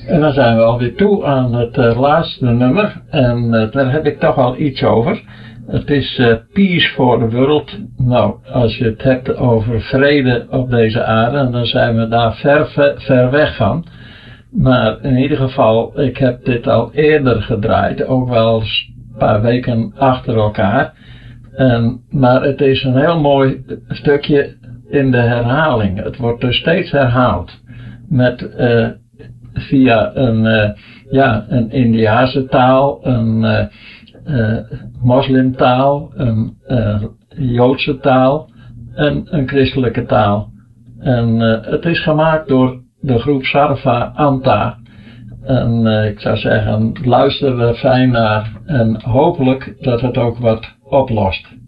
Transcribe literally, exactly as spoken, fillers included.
En dan zijn we alweer toe aan het uh, laatste nummer. En uh, daar heb ik toch al iets over. Het is uh, Peace for the World. Nou, als je het hebt over vrede op deze aarde, dan zijn we daar ver, ver, ver weg van. Maar in ieder geval, ik heb dit al eerder gedraaid, ook wel eens een paar weken achter elkaar. En, maar het is een heel mooi stukje in de herhaling. Het wordt dus steeds herhaald. Met, uh, via een, uh, ja, een Indiase taal, een uh, uh, moslimtaal, een uh, Joodse taal en een christelijke taal. En uh, het is gemaakt door de groep Sarva Anta. En uh, ik zou zeggen, luister er fijn naar en hopelijk dat het ook wat oplost.